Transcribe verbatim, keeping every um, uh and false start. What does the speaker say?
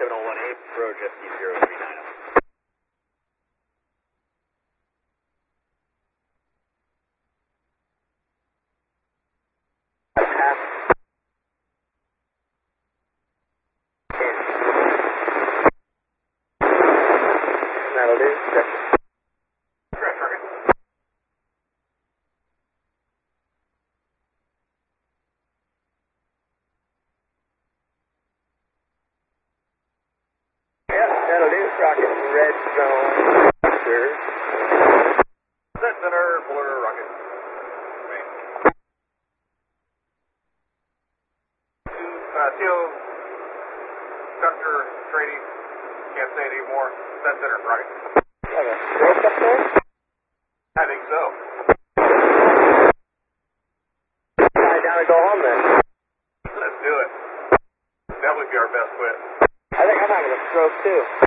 seven oh one eight, approach S D zero three nine oh. That'll do. Correct. Correct target. Yep, that'll do. Rocket red zone. Sure. Set center, blur, rocket. Main. Two, uh, C O, Gunter, trading. Can't say anymore. Set center, rocket. Okay. Rope up there? I think so. Fly down and go home then. Let's do it. That would be our best quit. I think I'm having a stroke too.